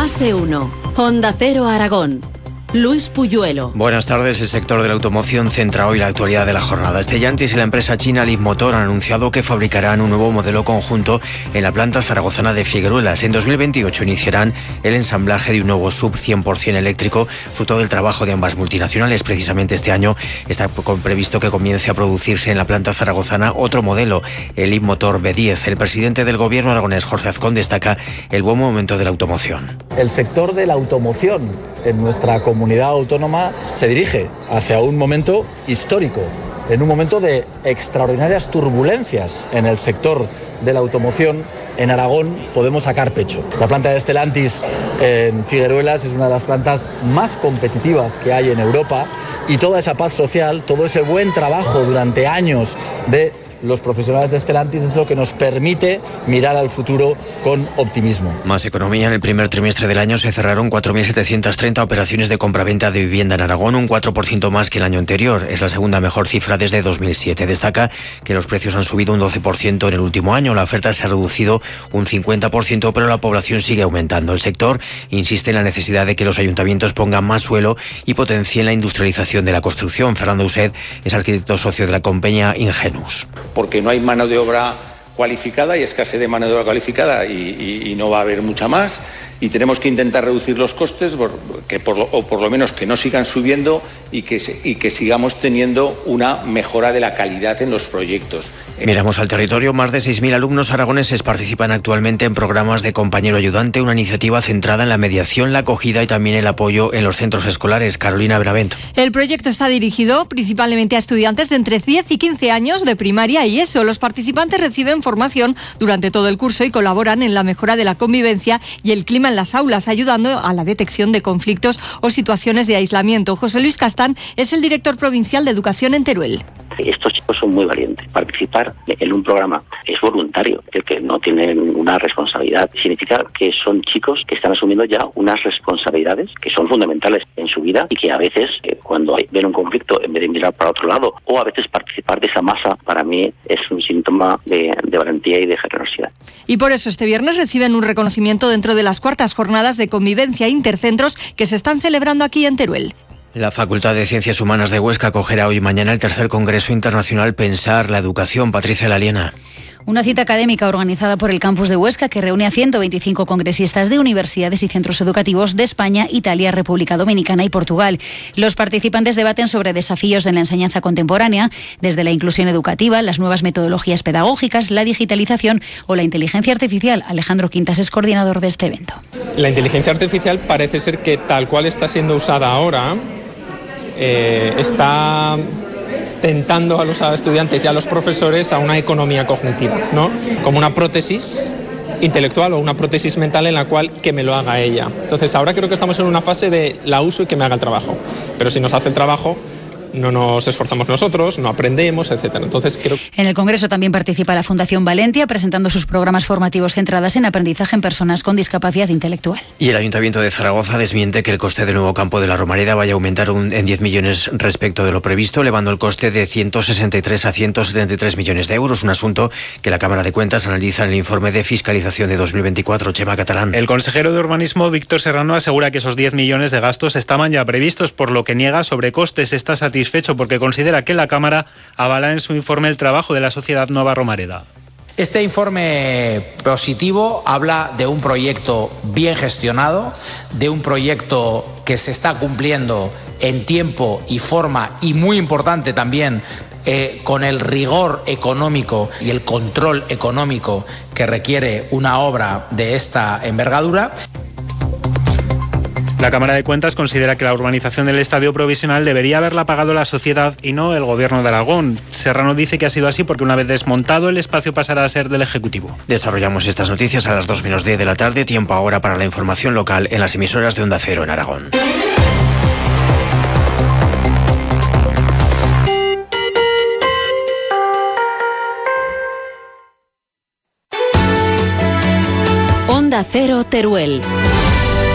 Más de uno. Onda Cero Aragón. Luis Puyuelo. Buenas tardes. El sector de la automoción centra hoy la actualidad de la jornada. Stellantis y la empresa china Leapmotor han anunciado que fabricarán un nuevo modelo conjunto en la planta zaragozana de Figueruelas. En 2028 iniciarán el ensamblaje de un nuevo SUV 100% eléctrico, fruto del trabajo de ambas multinacionales. Precisamente este año está previsto que comience a producirse en la planta zaragozana otro modelo, el Leapmotor B10. El presidente del gobierno aragonés, Jorge Azcón, destaca el buen momento de la automoción. El sector de la automoción en nuestra comunidad autónoma se dirige hacia un momento histórico, en un momento de extraordinarias turbulencias en el sector de la automoción. En Aragón podemos sacar pecho. La planta de Stellantis en Figueruelas es una de las plantas más competitivas que hay en Europa, y toda esa paz social, todo ese buen trabajo durante años de los profesionales de Stellantis es lo que nos permite mirar al futuro con optimismo. Más economía. En el primer trimestre del año se cerraron 4.730 operaciones de compraventa de vivienda en Aragón, un 4% más que el año anterior. Es la segunda mejor cifra desde 2007. Destaca que los precios han subido un 12% en el último año. La oferta se ha reducido un 50%, pero la población sigue aumentando. El sector insiste en la necesidad de que los ayuntamientos pongan más suelo y potencien la industrialización de la construcción. Fernando Used es arquitecto socio de la compañía Ingenus. Porque no hay mano de obra cualificada y escasez de mano de obra cualificada y no va a haber mucha más, y tenemos que intentar reducir los costes o por lo menos que no sigan subiendo y que sigamos teniendo una mejora de la calidad en los proyectos. Miramos al territorio. Más de 6.000 alumnos aragoneses participan actualmente en programas de compañero ayudante, una iniciativa centrada en la mediación, la acogida y también el apoyo en los centros escolares. Carolina Benavent. El proyecto está dirigido principalmente a estudiantes de entre 10 y 15 años de primaria y ESO. Los participantes reciben formación durante todo el curso y colaboran en la mejora de la convivencia y el clima en las aulas, ayudando a la detección de conflictos o situaciones de aislamiento. José Luis Castán es el director provincial de Educación en Teruel. Estos chicos son muy valientes. Participar en un programa es voluntario, el que no tienen una responsabilidad. Significa que son chicos que están asumiendo ya unas responsabilidades que son fundamentales en su vida y que a veces, cuando ven un conflicto, en vez de mirar para otro lado, o a veces participar de esa masa, para mí es un síntoma de valentía y de generosidad. Y por eso este viernes reciben un reconocimiento dentro de las cuartas jornadas de convivencia intercentros que se están celebrando aquí en Teruel. La Facultad de Ciencias Humanas de Huesca acogerá hoy y mañana el tercer Congreso Internacional Pensar la Educación. Patricia Laliena. Una cita académica organizada por el campus de Huesca que reúne a 125 congresistas de universidades y centros educativos de España, Italia, República Dominicana y Portugal. Los participantes debaten sobre desafíos de la enseñanza contemporánea, desde la inclusión educativa, las nuevas metodologías pedagógicas, la digitalización o la inteligencia artificial. Alejandro Quintas es coordinador de este evento. La inteligencia artificial parece ser que tal cual está siendo usada ahora, está tentando a los estudiantes y a los profesores a una economía cognitiva, ¿no? Como una prótesis intelectual o una prótesis mental en la cual que me lo haga ella. Entonces ahora creo que estamos en una fase de la uso y que me haga el trabajo. Pero si nos hace el trabajo, no nos esforzamos nosotros, no aprendemos, etcétera. Entonces creo... En el Congreso también participa la Fundación Valentia, presentando sus programas formativos centrados en aprendizaje en personas con discapacidad intelectual. Y el Ayuntamiento de Zaragoza desmiente que el coste del nuevo campo de la Romareda vaya a aumentar en 10 millones respecto de lo previsto, elevando el coste de 163 a 173 millones de euros, un asunto que la Cámara de Cuentas analiza en el informe de fiscalización de 2024. Chema Catalán. El consejero de Urbanismo, Víctor Serrano, asegura que esos 10 millones de gastos estaban ya previstos, por lo que niega sobrecostes. Está satisfecho porque considera que la Cámara avala en su informe el trabajo de la Sociedad Nueva Romareda. Este informe positivo habla de un proyecto bien gestionado, de un proyecto que se está cumpliendo en tiempo y forma, y muy importante también, con el rigor económico y el control económico que requiere una obra de esta envergadura. La Cámara de Cuentas considera que la urbanización del estadio provisional debería haberla pagado la sociedad y no el Gobierno de Aragón. Serrano dice que ha sido así porque una vez desmontado el espacio pasará a ser del Ejecutivo. Desarrollamos estas noticias a las 2 menos 10 de la tarde. Tiempo ahora para la información local en las emisoras de Onda Cero en Aragón. Onda Cero Teruel.